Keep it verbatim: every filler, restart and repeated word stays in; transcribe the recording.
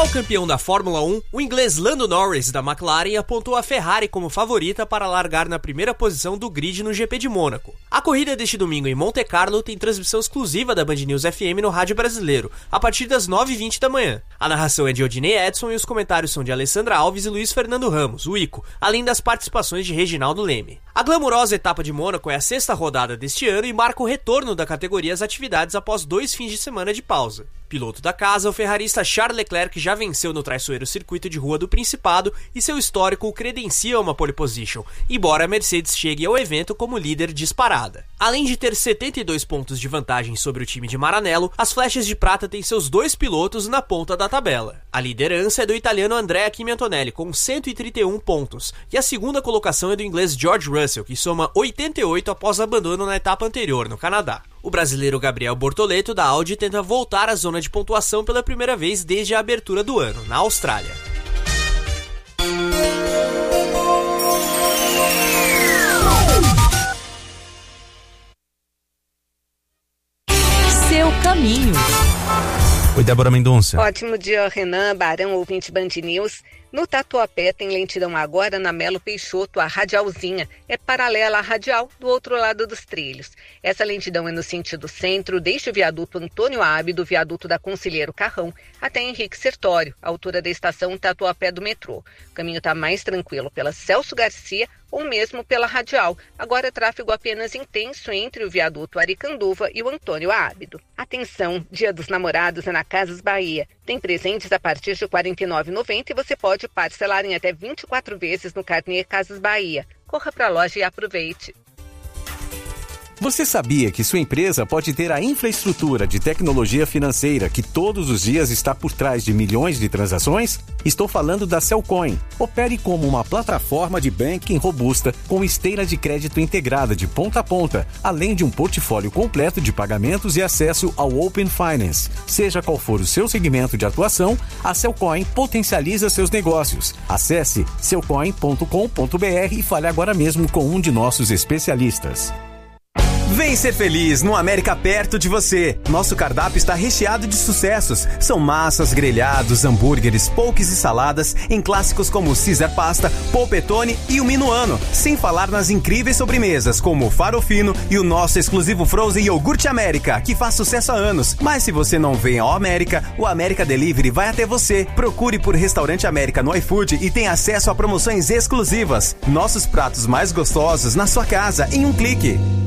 O campeão da Fórmula um, o inglês Lando Norris da McLaren apontou a Ferrari como favorita para largar na primeira posição do grid no G P de Mônaco. A corrida deste domingo em Monte Carlo tem transmissão exclusiva da Band News F M no rádio brasileiro, a partir das nove e vinte da manhã. A narração é de Odinei Edson e os comentários são de Alessandra Alves e Luiz Fernando Ramos, o Ico, além das participações de Reginaldo Leme. A glamurosa etapa de Mônaco é a sexta rodada deste ano e marca o retorno da categoria às atividades após dois fins de semana de pausa. Piloto da casa, o ferrarista Charles Leclerc já venceu no traiçoeiro circuito de rua do Principado e seu histórico o credencia uma pole position, embora a Mercedes chegue ao evento como líder disparada. Além de ter setenta e dois pontos de vantagem sobre o time de Maranello, as flechas de prata têm seus dois pilotos na ponta da tabela. A liderança é do italiano Andrea Kimi Antonelli, com cento e trinta e um pontos, e a segunda colocação é do inglês George Russell, que soma oitenta e oito após abandono na etapa anterior no Canadá. O brasileiro Gabriel Bortoleto da Audi tenta voltar à zona de pontuação pela primeira vez desde a abertura do ano, na Austrália. Seu caminho. Oi, Débora Mendonça. Ótimo dia, Renan, Barão, ouvinte Band News. No Tatuapé tem lentidão agora na Melo Peixoto, a radialzinha. É paralela à radial do outro lado dos trilhos. Essa lentidão é no sentido centro, desde o viaduto Antônio Abe, do viaduto da Conselheiro Carrão, até Henrique Sertório, altura da estação Tatuapé do metrô. O caminho está mais tranquilo pela Celso Garcia ou mesmo pela radial. Agora tráfego apenas intenso entre o viaduto Aricanduva e o Antônio Ábido. Atenção, Dia dos Namorados é na Casas Bahia. Tem presentes a partir de quarenta e nove reais e noventa centavos e você pode parcelar em até vinte e quatro vezes no carnê Casas Bahia. Corra para a loja e aproveite. Você sabia que sua empresa pode ter a infraestrutura de tecnologia financeira que todos os dias está por trás de milhões de transações? Estou falando da Cellcoin. Opere como uma plataforma de banking robusta com esteira de crédito integrada de ponta a ponta, além de um portfólio completo de pagamentos e acesso ao Open Finance. Seja qual for o seu segmento de atuação, a Cellcoin potencializa seus negócios. Acesse cellcoin ponto com ponto b r e fale agora mesmo com um de nossos especialistas. Vem ser feliz no América perto de você. Nosso cardápio está recheado de sucessos. São massas, grelhados, hambúrgueres, pokés e saladas em clássicos como Caesar Pasta, Polpettone e o Minuano. Sem falar nas incríveis sobremesas como o Farofino e o nosso exclusivo Frozen Iogurte América, que faz sucesso há anos. Mas se você não vem ao América, o América Delivery vai até você. Procure por Restaurante América no iFood e tenha acesso a promoções exclusivas. Nossos pratos mais gostosos na sua casa em um clique.